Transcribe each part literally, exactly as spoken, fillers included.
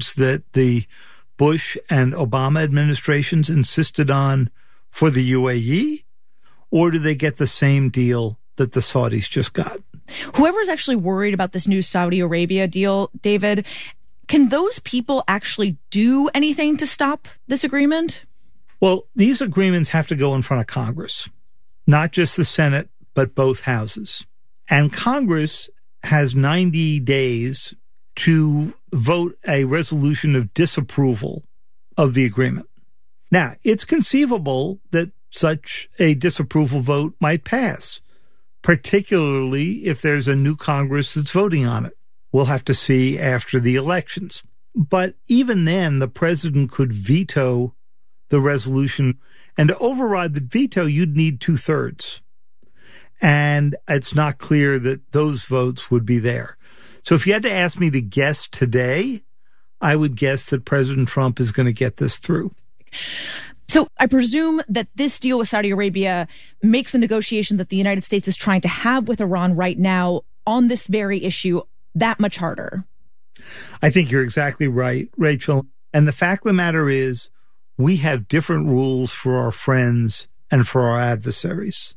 that the Bush and Obama administrations insisted on for the U A E? Or do they get the same deal that the Saudis just got? Whoever's actually worried about this new Saudi Arabia deal, David, can those people actually do anything to stop this agreement? Well, these agreements have to go in front of Congress, not just the Senate, but both houses. And Congress has ninety days to vote a resolution of disapproval of the agreement. Now, it's conceivable that such a disapproval vote might pass, particularly if there's a new Congress that's voting on it. We'll have to see after the elections. But even then, the president could veto the resolution. And to override the veto, you'd need two-thirds. And it's not clear that those votes would be there. So if you had to ask me to guess today, I would guess that President Trump is going to get this through. So I presume that this deal with Saudi Arabia makes the negotiation that the United States is trying to have with Iran right now on this very issue that much harder. I think you're exactly right, Rachel. And the fact of the matter is, we have different rules for our friends and for our adversaries.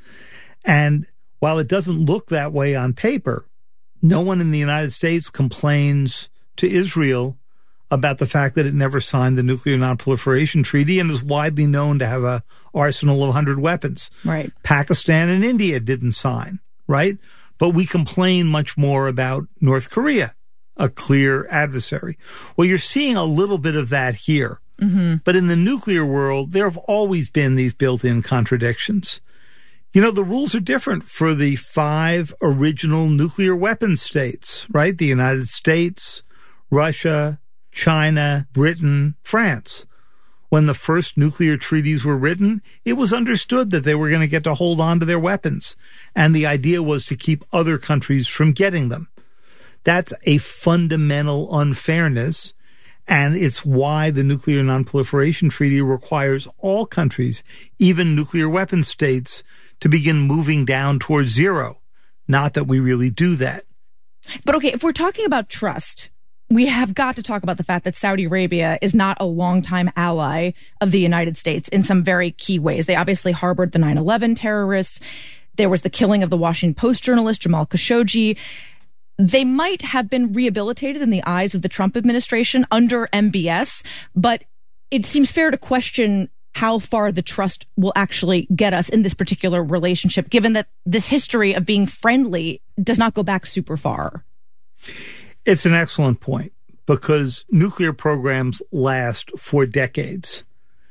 And while it doesn't look that way on paper, no one in the United States complains to Israel about the fact that it never signed the Nuclear Nonproliferation Treaty and is widely known to have an arsenal of one hundred weapons. Right. Pakistan and India didn't sign, right? But we complain much more about North Korea, a clear adversary. Well, you're seeing a little bit of that here. Mm-hmm. But in the nuclear world, there have always been these built-in contradictions. You know, the rules are different for the five original nuclear weapons states, right? The United States, Russia, China, Britain, France. When the first nuclear treaties were written, it was understood that they were going to get to hold on to their weapons. And the idea was to keep other countries from getting them. That's a fundamental unfairness. And it's why the Nuclear Nonproliferation Treaty requires all countries, even nuclear weapons states, to begin moving down towards zero. Not that we really do that. But okay, if we're talking about trust, we have got to talk about the fact that Saudi Arabia is not a longtime ally of the United States in some very key ways. They obviously harbored the nine eleven terrorists. There was the killing of the Washington Post journalist Jamal Khashoggi. They might have been rehabilitated in the eyes of the Trump administration under M B S, but it seems fair to question how far the trust will actually get us in this particular relationship, given that this history of being friendly does not go back super far. It's an excellent point, because nuclear programs last for decades,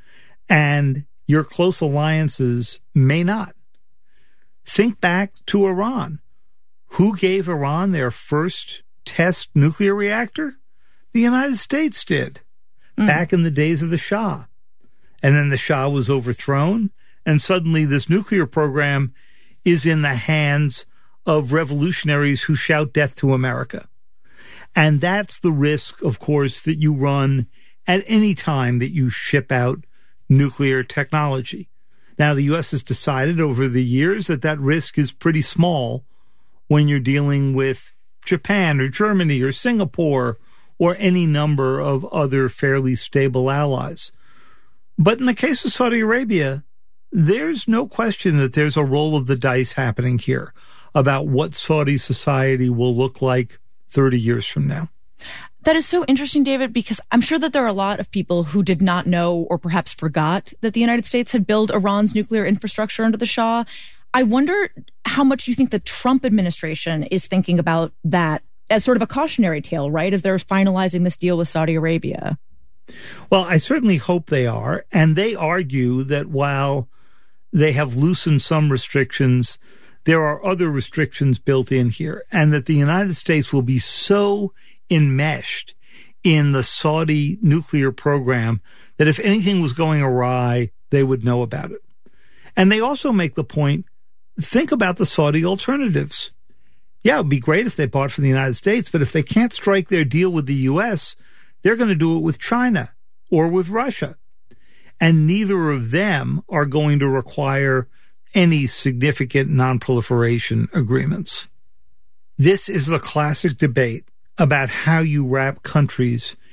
and your close alliances may not. Think back to Iran. Who gave Iran their first test nuclear reactor? The United States did, mm. back in the days of the Shah. And then the Shah was overthrown, and suddenly this nuclear program is in the hands of revolutionaries who shout death to America. And that's the risk, of course, that you run at any time that you ship out nuclear technology. Now, the U S has decided over the years that that risk is pretty small when you're dealing with Japan or Germany or Singapore or any number of other fairly stable allies. But in the case of Saudi Arabia, there's no question that there's a roll of the dice happening here about what Saudi society will look like thirty years from now. That is so interesting, David, because I'm sure that there are a lot of people who did not know or perhaps forgot that the United States had built Iran's nuclear infrastructure under the Shah. I wonder how much you think the Trump administration is thinking about that as sort of a cautionary tale, right, as they're finalizing this deal with Saudi Arabia. Well, I certainly hope they are. And they argue that while they have loosened some restrictions, there are other restrictions built in here, and that the United States will be so enmeshed in the Saudi nuclear program that if anything was going awry, they would know about it. And they also make the point, think about the Saudi alternatives. Yeah, it would be great if they bought from the United States, but if they can't strike their deal with the U S, they're going to do it with China or with Russia. And neither of them are going to require any significant nonproliferation agreements. This is the classic debate about how you wrap countries